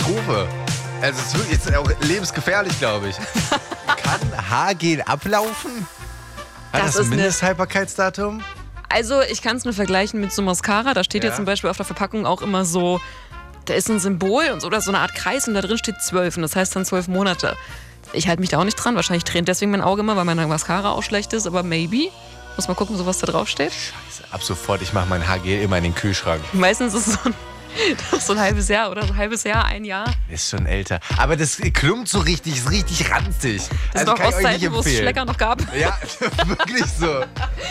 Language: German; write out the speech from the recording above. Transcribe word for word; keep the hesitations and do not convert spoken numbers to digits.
Katastrophe. Also es ist wirklich jetzt auch lebensgefährlich, glaube ich. Kann Haargel ablaufen? Hat Das das, ein ist eine- Mindesthaltbarkeitsdatum? Also ich kann es nur vergleichen mit so Mascara. Da steht Ja. ja zum Beispiel auf der Verpackung auch immer so, da ist ein Symbol und so, oder so eine Art Kreis und da drin steht zwölf und das heißt dann zwölf Monate. Ich halte mich da auch nicht dran. Wahrscheinlich tränt deswegen mein Auge immer, weil meine Mascara auch schlecht ist, aber maybe. Muss mal gucken, so was da drauf steht. Scheiße, ab sofort, ich mache mein Haargel immer in den Kühlschrank. Meistens ist es so ein, so ein halbes Jahr oder so ein halbes Jahr, ein Jahr. Ist schon älter. Aber das klumpt so richtig, ist richtig ranzig. Das Also ist noch kann ich euch nicht Ostzeiten, wo es empfehlen. Schlecker noch gab. Ja, wirklich so.